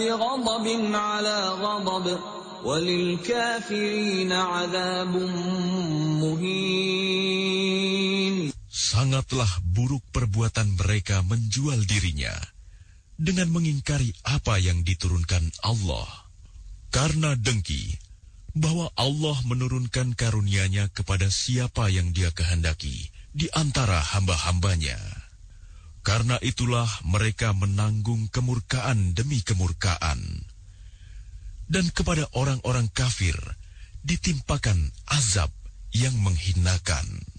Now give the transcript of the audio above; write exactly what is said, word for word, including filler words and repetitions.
غضب على غضب وللكافرين عذاب مهين. Sangatlah buruk perbuatan mereka menjual dirinya dengan mengingkari apa yang diturunkan Allah, karena dengki bahwa Allah menurunkan karunia-Nya kepada siapa yang Dia kehendaki di antara hamba-hambanya. Karena itulah mereka menanggung kemurkaan demi kemurkaan. Dan kepada orang-orang kafir ditimpakan azab yang menghinakan.